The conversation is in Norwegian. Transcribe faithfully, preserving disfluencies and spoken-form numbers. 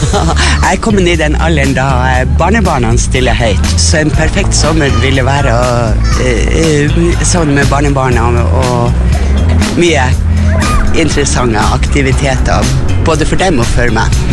Jeg er kommet i den alderen da barnebarna stiller høyt. Så en perfekt sommer ville være uh, sånn med barnebarna og mye interessante aktiviteter, både for dem og for meg.